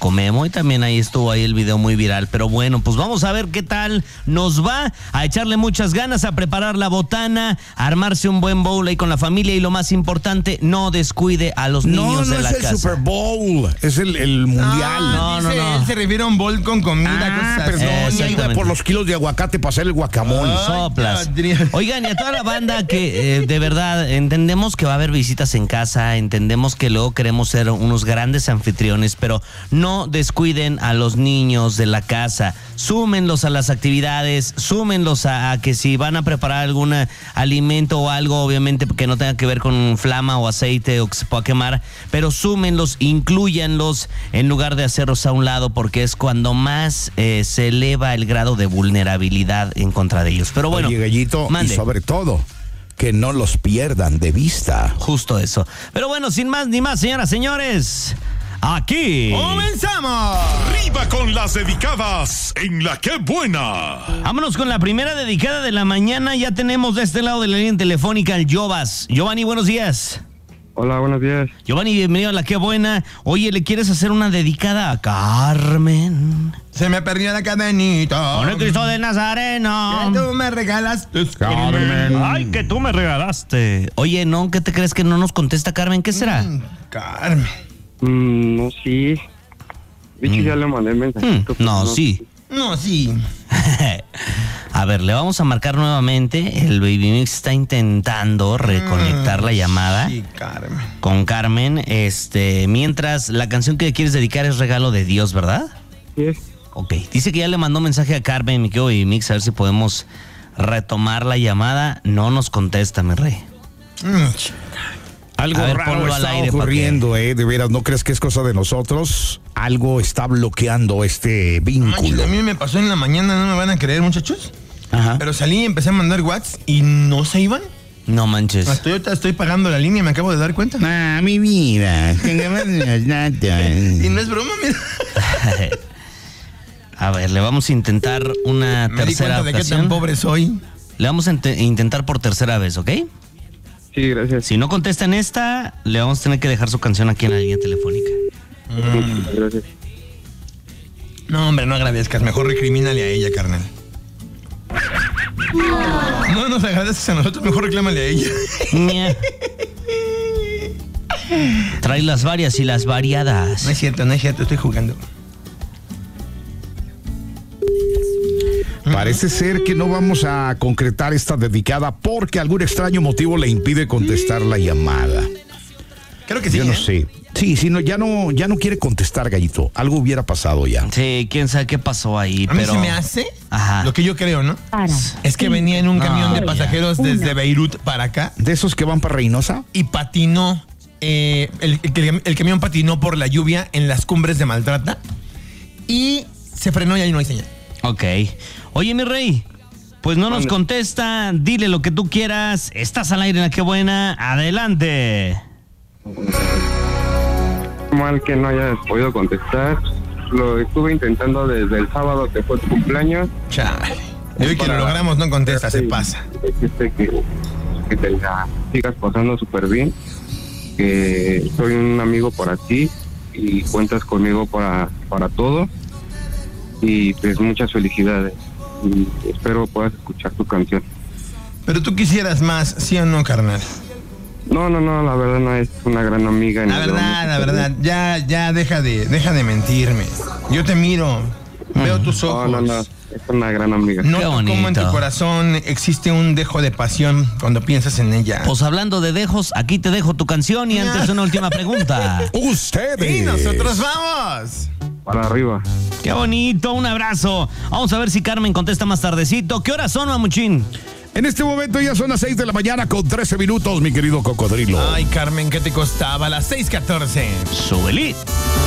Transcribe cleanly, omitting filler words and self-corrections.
Choco Memo, y también ahí estuvo el video muy viral. Pero bueno, pues vamos a ver qué tal nos va, a echarle muchas ganas, a preparar la botana, a armarse un buen bowl ahí con la familia, y lo más importante, no descuide a los niños de la casa. No, es el Super Bowl, es el mundial. No. Él se refiere a un bowl con comida, cosas así. Perdón, iba por los kilos de aguacate para hacer el guacamole. Soplas. Oigan, y a toda la banda que de verdad entendemos que va a haber visitas en casa, entendemos que luego queremos ser unos grandes anfitriones, pero no descuiden a los niños de la casa. Súmenlos a las actividades, súmenlos a que si van a preparar algún alimento o algo, obviamente que no tenga que ver con flama o aceite o que se pueda quemar, pero súmenlos, inclúyanlos en lugar de hacerlos a un lado, porque es cuando más se eleva el grado de vulnerabilidad en contra de ellos. Pero bueno, oye, Gallito, mande. Y sobre todo, que no los pierdan de vista. Justo eso. Pero bueno, sin más ni más, señoras, señores, aquí ¡comenzamos! ¡Arriba con las dedicadas en La Qué Buena! Vámonos con la primera dedicada de la mañana. Ya tenemos de este lado de la línea telefónica al Jovas. Giovanni, buenos días. Hola, buenos días. Giovanni, bienvenido a La Qué Buena. Oye, ¿le quieres hacer una dedicada a Carmen? Se me perdió la cadenita. Con el Cristo de Nazareno. Que tú me regalaste, Carmen. Ay, que tú me regalaste. Oye, ¿no? ¿Qué te crees que no nos contesta Carmen? ¿Qué será? Carmen. No, sí. De hecho, ya le mandé el mensajito. No, sí. No, sí. A ver, le vamos a marcar nuevamente. El Baby Mix está intentando reconectar la llamada Sí, Carmen. con Carmen. Mientras la canción que le quieres dedicar es Regalo de Dios, ¿verdad? Sí. Ok, dice que ya le mandó mensaje a Carmen, mi querido Baby Mix, a ver si podemos retomar la llamada. No nos contesta, mi rey. Algo A ver, raro ponlo al está aire, ocurriendo, de veras, ¿no crees que es cosa de nosotros? Algo está bloqueando este vínculo. A mí me pasó en la mañana, no me van a creer, muchachos. Ajá. Pero salí y empecé a mandar WhatsApp y no se iban. No manches. Hasta ahorita estoy pagando la línea, me acabo de dar cuenta. Ah, mi vida. Y no es broma, mira. A ver, le vamos a intentar una Me di tercera cuenta de qué ocasión. tan pobre soy. Le vamos a intentar por tercera vez, ¿ok? Sí, gracias. Si no contesta en esta, le vamos a tener que dejar su canción aquí en la línea telefónica. Gracias. No, hombre, no agradezcas. Mejor recrimínale a ella, carnal. No nos agradezcas a nosotros, mejor reclámale a ella. Ñe. Trae las varias y las variadas. No es cierto, estoy jugando. Parece ser que no vamos a concretar esta dedicada porque algún extraño motivo le impide contestar la llamada. Creo que sí. Yo no sé. Sí, no, ya no quiere contestar, Gallito. Algo hubiera pasado ya. Sí, quién sabe qué pasó ahí, A mí pero... se me hace Ajá. lo que yo creo, ¿no? Es que venía en un camión de pasajeros desde Beirut para acá ¿De esos que van para Reynosa? y patinó. El camión patinó por la lluvia en las cumbres de Maltrata y se frenó y ahí no hay señal. Ok. Oye, mi rey, pues no nos contesta, dile lo que tú quieras. Estás al aire en La Qué Buena, adelante. Mal que no hayas podido contestar. Lo estuve intentando desde el sábado que fue tu cumpleaños. Chale. Y hoy que lo logramos no contesta, se pasa. Decirte que te la sigas pasando súper bien. Que soy un amigo para ti y cuentas conmigo para todo. Y pues muchas felicidades. Y espero puedas escuchar tu canción. Pero tú quisieras más, ¿sí o no, carnal? No, la verdad no es una gran amiga. La verdad, ya deja de mentirme. Yo te miro, veo tus ojos. No, es una gran amiga. Qué Noto cómo en tu bonito. corazón existe un dejo de pasión cuando piensas en ella. Pues hablando de dejos, aquí te dejo tu canción y antes una última pregunta. ¡Ustedes! ¡Y nosotros vamos! Para arriba. Qué bonito, un abrazo. Vamos a ver si Carmen contesta más tardecito. ¿Qué horas son, mamuchín? En este momento ya son las 6 de la mañana con 13 minutos, mi querido cocodrilo. Ay, Carmen, ¿qué te costaba? Las 6:14. Súbele.